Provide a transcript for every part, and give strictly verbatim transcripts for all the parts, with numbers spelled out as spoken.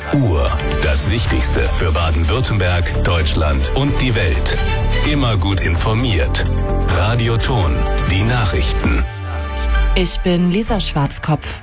Uhr. Das Wichtigste für Baden-Württemberg, Deutschland und die Welt. Immer gut informiert. Radio Ton. Die Nachrichten. Ich bin Lisa Schwarzkopf.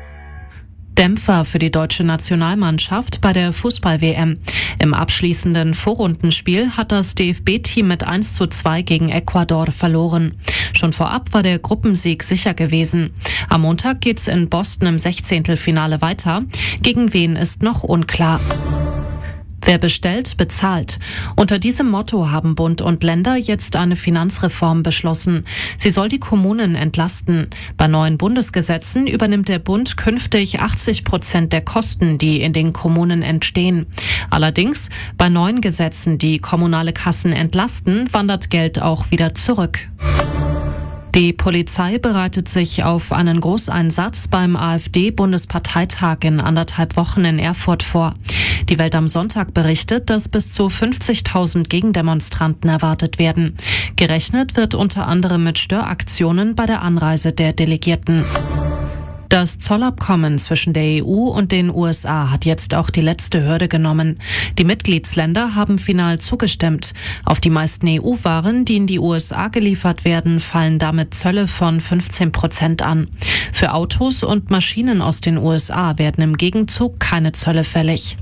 Dämpfer für die deutsche Nationalmannschaft bei der Fußball-W M. Im abschließenden Vorrundenspiel hat das D F B-Team mit eins zu zwei gegen Ecuador verloren. Schon vorab war der Gruppensieg sicher gewesen. Am Montag geht's in Boston im Sechzehntelfinale weiter. Gegen wen ist noch unklar. Wer bestellt, bezahlt. Unter diesem Motto haben Bund und Länder jetzt eine Finanzreform beschlossen. Sie soll die Kommunen entlasten. Bei neuen Bundesgesetzen übernimmt der Bund künftig achtzig Prozent der Kosten, die in den Kommunen entstehen. Allerdings, bei neuen Gesetzen, die kommunale Kassen entlasten, wandert Geld auch wieder zurück. Die Polizei bereitet sich auf einen Großeinsatz beim AfD-Bundesparteitag in anderthalb Wochen in Erfurt vor. Die Welt am Sonntag berichtet, dass bis zu fünfzigtausend Gegendemonstranten erwartet werden. Gerechnet wird unter anderem mit Störaktionen bei der Anreise der Delegierten. Das Zollabkommen zwischen der E U und den U S A hat jetzt auch die letzte Hürde genommen. Die Mitgliedsländer haben final zugestimmt. Auf die meisten E U-Waren, die in die U S A geliefert werden, fallen damit Zölle von fünfzehn Prozent an. Für Autos und Maschinen aus den U S A werden im Gegenzug keine Zölle fällig.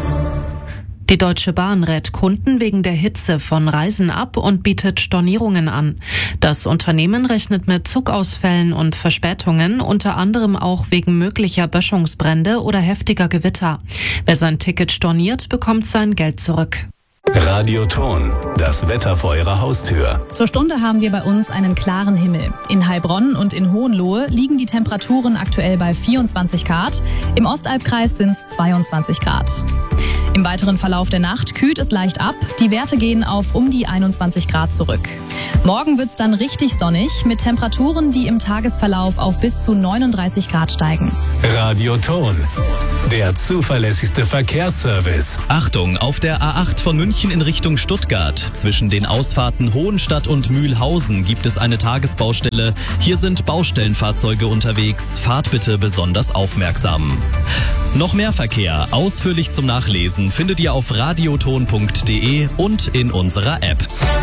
Die Deutsche Bahn rät Kunden wegen der Hitze von Reisen ab und bietet Stornierungen an. Das Unternehmen rechnet mit Zugausfällen und Verspätungen, unter anderem auch wegen möglicher Böschungsbrände oder heftiger Gewitter. Wer sein Ticket storniert, bekommt sein Geld zurück. Radio Ton. Das Wetter vor Ihrer Haustür. Zur Stunde haben wir bei uns einen klaren Himmel. In Heilbronn und in Hohenlohe liegen die Temperaturen aktuell bei vierundzwanzig Grad. Im Ostalbkreis sind es zweiundzwanzig Grad. Im weiteren Verlauf der Nacht kühlt es leicht ab. Die Werte gehen auf um die einundzwanzig Grad zurück. Morgen wird's dann richtig sonnig mit Temperaturen, die im Tagesverlauf auf bis zu neununddreißig Grad steigen. Radio Ton. Der zuverlässigste Verkehrsservice. Achtung, auf der A acht von München in Richtung Stuttgart. Zwischen den Ausfahrten Hohenstadt und Mühlhausen gibt es eine Tagesbaustelle. Hier sind Baustellenfahrzeuge unterwegs. Fahrt bitte besonders aufmerksam. Noch mehr Verkehr, ausführlich zum Nachlesen, findet ihr auf radioton punkt de und in unserer App.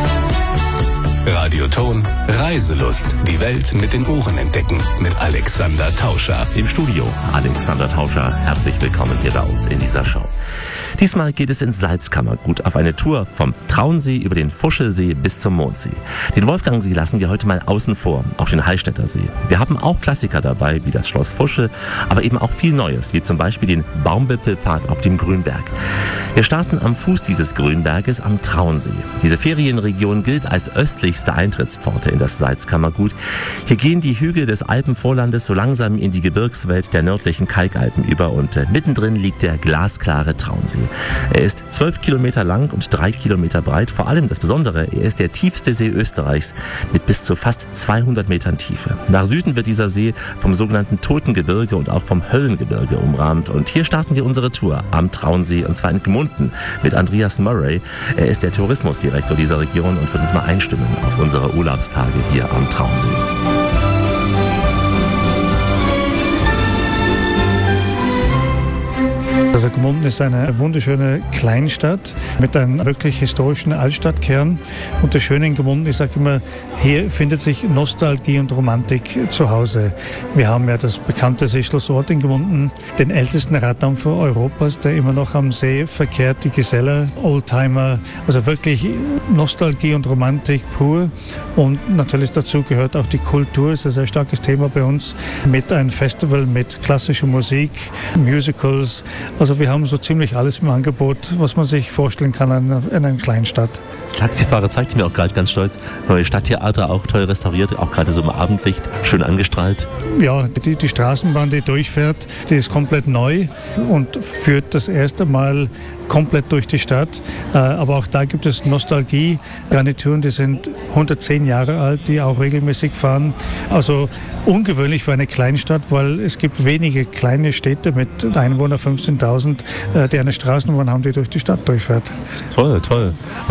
Radio Ton. Reiselust. Die Welt mit den Ohren entdecken. Mit Alexander Tauscher. Im Studio Alexander Tauscher. Herzlich willkommen hier bei uns in dieser Show. Diesmal geht es ins Salzkammergut auf eine Tour vom Traunsee über den Fuschelsee bis zum Mondsee. Den Wolfgangsee lassen wir heute mal außen vor, auch den Hallstätter See. Wir haben auch Klassiker dabei, wie das Schloss Fuschel, aber eben auch viel Neues, wie zum Beispiel den Baumwipfelpfad auf dem Grünberg. Wir starten am Fuß dieses Grünberges am Traunsee. Diese Ferienregion gilt als östlichste Eintrittspforte in das Salzkammergut. Hier gehen die Hügel des Alpenvorlandes so langsam in die Gebirgswelt der nördlichen Kalkalpen über und äh, mittendrin liegt der glasklare Traunsee. Er ist zwölf Kilometer lang und drei Kilometer breit. Vor allem das Besondere, er ist der tiefste See Österreichs mit bis zu fast zweihundert Metern Tiefe. Nach Süden wird dieser See vom sogenannten Totengebirge und auch vom Höllengebirge umrahmt. Und hier starten wir unsere Tour am Traunsee und zwar in Gmunden mit Andreas Murray. Er ist der Tourismusdirektor dieser Region und wird uns mal einstimmen auf unsere Urlaubstage hier am Traunsee. Also Gmunden ist eine wunderschöne Kleinstadt mit einem wirklich historischen Altstadtkern. Und das Schöne in Gmunden, ich sage immer, hier findet sich Nostalgie und Romantik zu Hause. Wir haben ja das bekannte Seeschloss Orth in Gmunden, den ältesten Raddampfer Europas, der immer noch am See verkehrt, die Geselle, Oldtimer, also wirklich Nostalgie und Romantik pur. Und natürlich dazu gehört auch die Kultur, ist ein sehr starkes Thema bei uns, mit einem Festival mit klassischer Musik, Musicals. Also wir haben so ziemlich alles im Angebot, was man sich vorstellen kann in einer, in einer Kleinstadt. Taxifahrer zeigt mir auch gerade ganz stolz, neue Stadttheater, auch toll restauriert, auch gerade so im Abendlicht, schön angestrahlt. Ja, die, die Straßenbahn, die durchfährt, die ist komplett neu und führt das erste Mal komplett durch die Stadt. Aber auch da gibt es Nostalgie-Garnituren, die sind hundertzehn Jahre alt, die auch regelmäßig fahren. Also ungewöhnlich für eine Kleinstadt, weil es gibt wenige kleine Städte mit Einwohnern fünfzehntausend, die eine Straßenbahn haben, die durch die Stadt durchfährt. Toll, toll. Was sollte man gesehen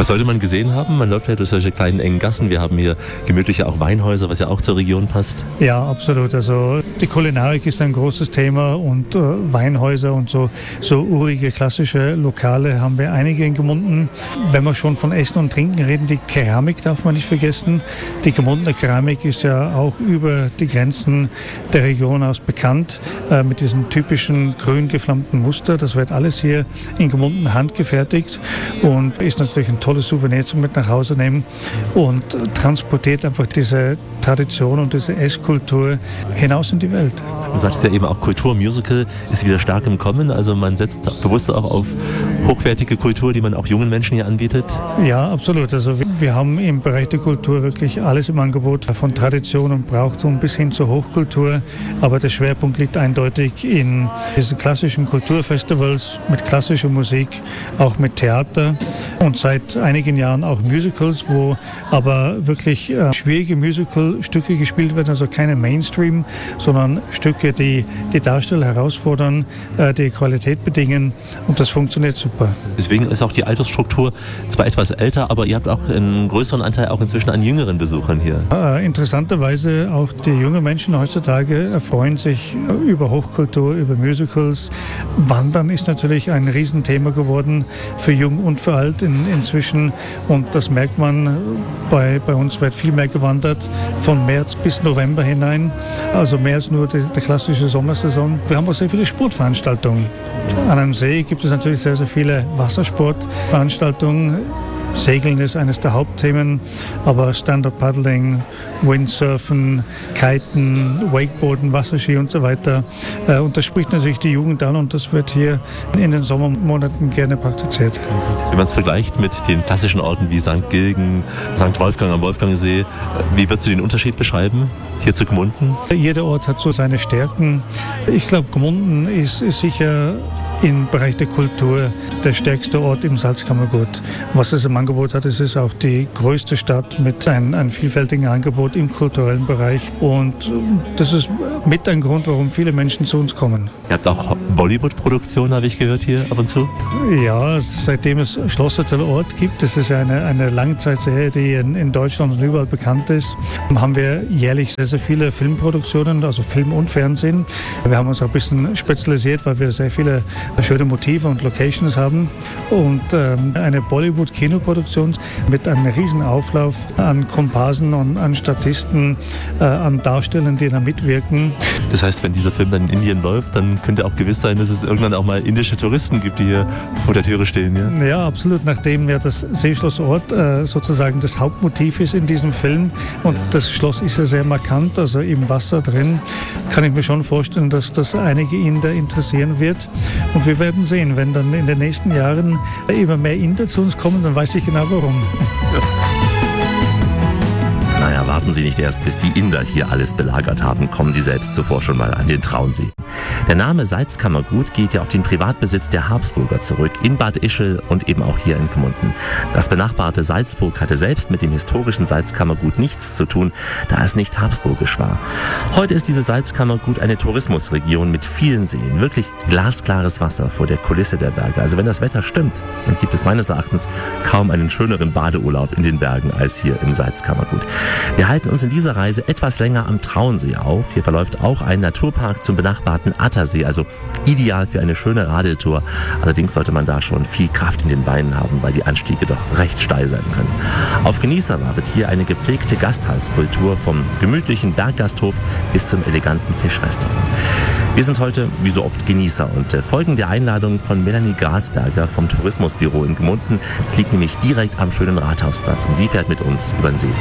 gesehen haben. Man läuft ja durch solche kleinen engen Gassen. Wir haben hier gemütliche auch Weinhäuser, was ja auch zur Region passt. Ja, absolut. Also die Kulinarik ist ein großes Thema und äh, Weinhäuser und so, so urige, klassische Lokale haben wir einige in Gmunden. Wenn wir schon von Essen und Trinken reden, die Keramik darf man nicht vergessen. Die Gmundener Keramik ist ja auch über die Grenzen der Region aus bekannt, äh, mit diesem typischen grün geflammten Muster. Das wird alles hier in Gmunden handgefertigt und ist natürlich ein tolles Souvenir zum mit nach Hause nehmen und transportiert einfach diese Tradition und diese Esskultur hinaus in die Welt. Du sagst ja eben auch, Kultur, Musical ist wieder stark im Kommen. Also man setzt bewusst auch auf hochwertige Kultur, die man auch jungen Menschen hier anbietet. Ja, absolut. Also wir haben im Bereich der Kultur wirklich alles im Angebot, von Tradition und Brauchtum bis hin zur Hochkultur. Aber der Schwerpunkt liegt eindeutig in diesen klassischen Kulturfestivals mit klassischer Musik, auch mit Theater und seit einigen Jahren auch Musicals, wo aber wirklich äh, schwierige Musicalstücke gespielt werden, also keine Mainstream, sondern Stücke, die die Darsteller herausfordern, äh, die Qualität bedingen und das funktioniert super. Deswegen ist auch die Altersstruktur zwar etwas älter, aber ihr habt auch einen größeren Anteil auch inzwischen an jüngeren Besuchern hier. Äh, interessanterweise auch die jungen Menschen heutzutage erfreuen sich über Hochkultur, über Musicals. Wandern ist natürlich ein Riesenthema geworden für Jung und für Alt in, inzwischen und das merkt man, bei, bei uns wird viel mehr gewandert, von März bis November hinein, also mehr als nur die, die klassische Sommersaison. Wir haben auch sehr viele Sportveranstaltungen. An einem See gibt es natürlich sehr, sehr viele Wassersportveranstaltungen. Segeln ist eines der Hauptthemen, aber Stand-Up-Paddling, Windsurfen, Kiten, Wakeboarden, Wasserski und so weiter. Und das spricht natürlich die Jugend an und das wird hier in den Sommermonaten gerne praktiziert. Wenn man es vergleicht mit den klassischen Orten wie Sankt Gilgen, Sankt Wolfgang am Wolfgangsee, wie würdest du den Unterschied beschreiben hier zu Gmunden? Jeder Ort hat so seine Stärken. Ich glaube, Gmunden ist, ist sicher im Bereich der Kultur der stärkste Ort im Salzkammergut. Was es im Angebot hat, es ist auch die größte Stadt mit einem, einem vielfältigen Angebot im kulturellen Bereich und das ist mit ein Grund, warum viele Menschen zu uns kommen. Ihr habt auch Bollywood-Produktionen, habe ich gehört, hier ab und zu? Ja, seitdem es Schlosshotel Ort gibt, das ist ja eine, eine Langzeitserie, die in, in Deutschland und überall bekannt ist, haben wir jährlich sehr, sehr viele Filmproduktionen, also Film und Fernsehen. Wir haben uns auch ein bisschen spezialisiert, weil wir sehr viele schöne Motive und Locations haben und ähm, eine Bollywood-Kinoproduktion mit einem riesen Auflauf an Komparsen und an Statisten, äh, an Darstellern, die da mitwirken. Das heißt, wenn dieser Film dann in Indien läuft, dann könnte auch gewiss sein, dass es irgendwann auch mal indische Touristen gibt, die hier vor der Türe stehen. Ja, ja absolut. Nachdem ja das Seeschloss Ort äh, sozusagen das Hauptmotiv ist in diesem Film und ja. Das Schloss ist ja sehr markant, also im Wasser drin, kann ich mir schon vorstellen, dass das einige Inder interessieren wird. Und wir werden sehen, wenn dann in den nächsten Jahren immer mehr Inder zu uns kommen, dann weiß ich genau warum. Ja. Naja, warten Sie nicht erst, bis die Inder hier alles belagert haben. Kommen Sie selbst zuvor schon mal an den Traunsee. Der Name Salzkammergut geht ja auf den Privatbesitz der Habsburger zurück, in Bad Ischl und eben auch hier in Gmunden. Das benachbarte Salzburg hatte selbst mit dem historischen Salzkammergut nichts zu tun, da es nicht habsburgisch war. Heute ist diese Salzkammergut eine Tourismusregion mit vielen Seen, wirklich glasklares Wasser vor der Kulisse der Berge. Also wenn das Wetter stimmt, dann gibt es meines Erachtens kaum einen schöneren Badeurlaub in den Bergen als hier im Salzkammergut. Wir halten uns in dieser Reise etwas länger am Traunsee auf. Hier verläuft auch ein Naturpark zum benachbarten Attersee, also ideal für eine schöne Radeltour. Allerdings sollte man da schon viel Kraft in den Beinen haben, weil die Anstiege doch recht steil sein können. Auf Genießer wartet hier eine gepflegte Gasthalskultur vom gemütlichen Berggasthof bis zum eleganten Fischrestaurant. Wir sind heute, wie so oft, Genießer und äh, folgen der Einladung von Melanie Grasberger vom Tourismusbüro in Gmunden. Es liegt nämlich direkt am schönen Rathausplatz und sie fährt mit uns über den See.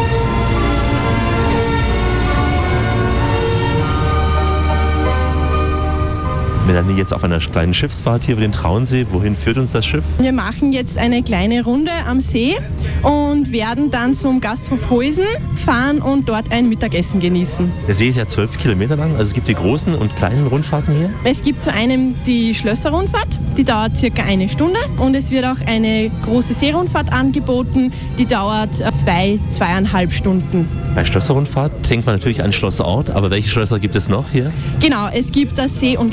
Melanie, jetzt auf einer kleinen Schiffsfahrt hier über den Traunsee. Wohin führt uns das Schiff? Wir machen jetzt eine kleine Runde am See und werden dann zum Gasthof Heusen fahren und dort ein Mittagessen genießen. Der See ist ja zwölf Kilometer lang, also es gibt die großen und kleinen Rundfahrten hier? Es gibt zu einem die Schlösserrundfahrt, die dauert circa eine Stunde und es wird auch eine große Seerundfahrt angeboten, die dauert zwei, zweieinhalb Stunden. Bei Schlösserrundfahrt denkt man natürlich an Schloss Ort, aber welche Schlösser gibt es noch hier? Genau, es gibt das See- und Landschloss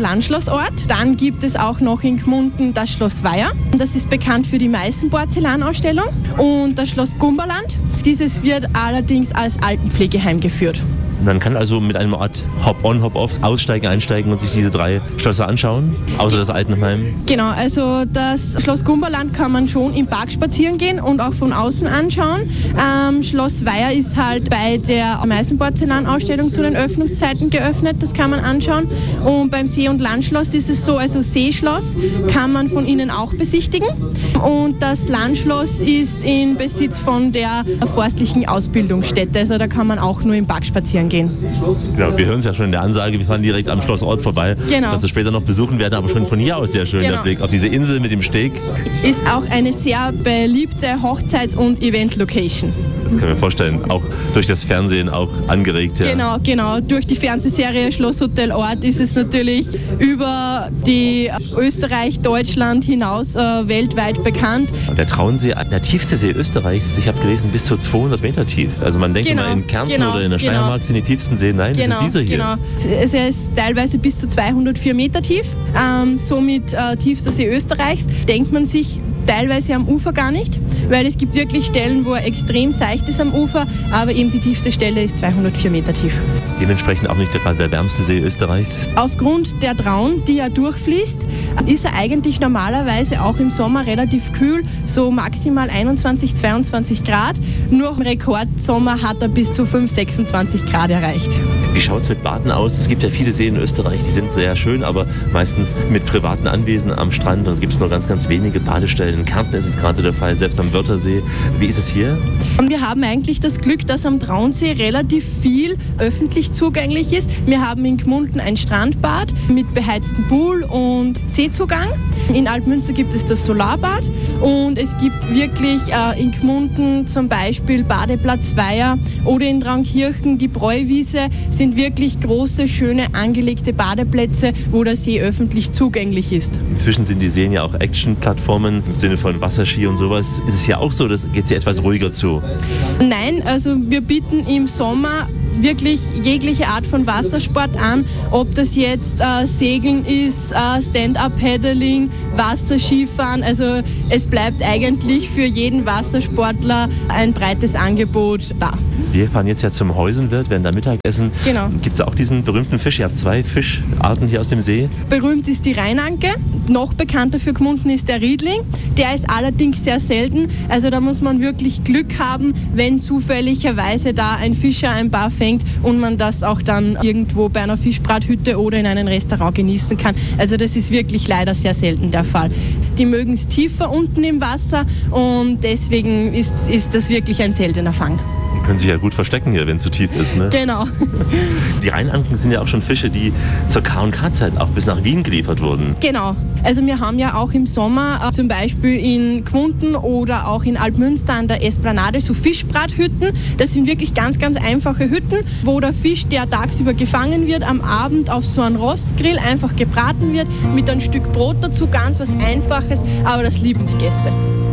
Urlaubsort. Dann gibt es auch noch in Gmunden das Schloss Weiher. Das ist bekannt für die Meißen-Porzellanausstellung. Und das Schloss Gumberland. Dieses wird allerdings als Altenpflegeheim geführt. Man kann also mit einem Ort Hop-on, Hop-off aussteigen, einsteigen und sich diese drei Schlösser anschauen, außer das Altenheim. Genau, also das Schloss Gumberland kann man schon im Park spazieren gehen und auch von außen anschauen. Ähm, Schloss Weiher ist halt bei der Meißen-Porzellanausstellung zu den Öffnungszeiten geöffnet, das kann man anschauen. Und beim See- und Landschloss ist es so, also Seeschloss kann man von innen auch besichtigen. Und das Landschloss ist in Besitz von der forstlichen Ausbildungsstätte, also da kann man auch nur im Park spazieren gehen. Genau, wir hören es ja schon in der Ansage, wir fahren direkt am Schlossort vorbei, genau. was wir später noch besuchen werden, aber schon von hier aus sehr schön genau. der Blick auf diese Insel mit dem Steg. Ist auch eine sehr beliebte Hochzeits- und Event-Location. Das kann ich mir vorstellen, auch durch das Fernsehen auch angeregt. Ja. Genau, genau. Durch die Fernsehserie Schlosshotel Ort ist es natürlich über die Österreich, Deutschland hinaus äh, weltweit bekannt. Der Traunsee, der tiefste See Österreichs, ich habe gelesen, bis zu zweihundert Meter tief. Also man denkt genau, immer in Kärnten genau, oder in der genau. Steiermark sind die tiefsten Seen. Nein, genau, das ist dieser hier. Genau. Es ist teilweise bis zu zweihundertvier Meter tief, ähm, somit äh, tiefster See Österreichs. Denkt man sich teilweise am Ufer gar nicht, weil es gibt wirklich Stellen, wo er extrem seicht ist am Ufer, aber eben die tiefste Stelle ist zweihundertvier Meter tief. Dementsprechend auch nicht gerade der wärmste See Österreichs. Aufgrund der Traun, die er durchfließt, ist er eigentlich normalerweise auch im Sommer relativ kühl, so maximal einundzwanzig, zweiundzwanzig Grad. Nur im Rekordsommer hat er bis zu fünf, sechsundzwanzig Grad erreicht. Wie schaut es mit Baden aus? Es gibt ja viele Seen in Österreich, die sind sehr schön, aber meistens mit privaten Anwesen am Strand. Und gibt es nur ganz, ganz wenige Badestellen. In Kärnten ist es gerade der Fall, selbst am Wörthersee. Wie ist es hier? Und wir haben eigentlich das Glück, dass am Traunsee relativ viel öffentlich zugänglich ist. Wir haben in Gmunden ein Strandbad mit beheiztem Pool und Seezugang. In Altmünster gibt es das Solarbad und es gibt wirklich äh, in Gmunden zum Beispiel Badeplatz Weiher oder in Traunkirchen die Bräuwiese sind wirklich große, schöne, angelegte Badeplätze, wo der See öffentlich zugänglich ist. Inzwischen sind die Seen ja auch Action-Plattformen im Sinne von Wasserski und sowas. Ist es ja auch so, das geht hier etwas ruhiger zu? Nein, also wir bieten im Sommer wirklich jegliche Art von Wassersport an, ob das jetzt äh, Segeln ist, äh, Stand-Up-Paddling, Wasserskifahren, also es bleibt eigentlich für jeden Wassersportler ein breites Angebot da. Wir fahren jetzt ja zum Heusenwirt, werden da Mittagessen. Genau. Gibt es auch diesen berühmten Fisch? Ihr habt zwei Fischarten hier aus dem See. Berühmt ist die Rheinanke, noch bekannter für Gmunden ist der Riedling. Der ist allerdings sehr selten, also da muss man wirklich Glück haben, wenn zufälligerweise da ein Fischer ein paar fängt und man das auch dann irgendwo bei einer Fischbrathütte oder in einem Restaurant genießen kann. Also das ist wirklich leider sehr selten der Fall. Die mögen es tiefer unten im Wasser und deswegen ist, ist das wirklich ein seltener Fang. Die können sich ja gut verstecken hier, wenn es zu tief ist. Ne? Genau. Die Rheinanken sind ja auch schon Fische, die zur K und K-Zeit auch bis nach Wien geliefert wurden. Genau. Also wir haben ja auch im Sommer äh, zum Beispiel in Gmunden oder auch in Altmünster an der Esplanade so Fischbrathütten. Das sind wirklich ganz, ganz einfache Hütten, wo der Fisch, der tagsüber gefangen wird, am Abend auf so einem Rostgrill einfach gebraten wird mit ein Stück Brot dazu, ganz was Einfaches, aber das lieben die Gäste.